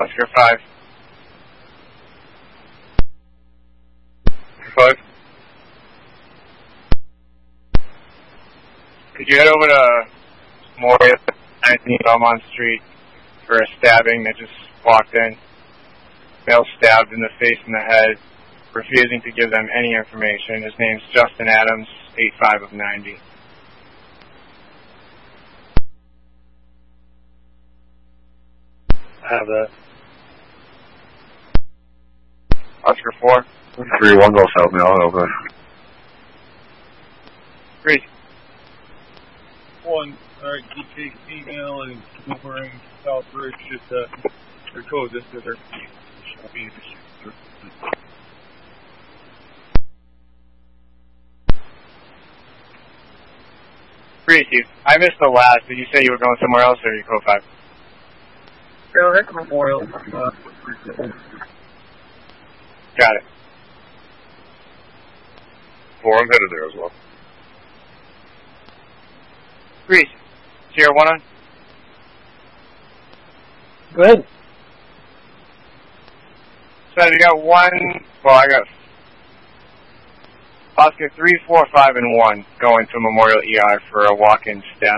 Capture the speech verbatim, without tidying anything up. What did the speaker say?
Oscar five. Five. Could you head over to Memorial nineteen Belmont Street for a stabbing that just walked in? Male stabbed in the face and the head, refusing to give them any information. His name's Justin Adams, eight five of ninety. I have that. Oscar four. Three one goes out now. Over. Three. One. All right. D K female and Wolverine Southbridge. Just uh, their code. This is their. Three, Steve. I missed the last. Did you say you were going somewhere else, or you code five? Yeah, that's Memorial. Uh, Got it. Four, I'm headed there as well. Three. Sierra one on. Go ahead. So you got one. Well, I got Oscar three, four, five, and one going to Memorial E R for a walk-in stab.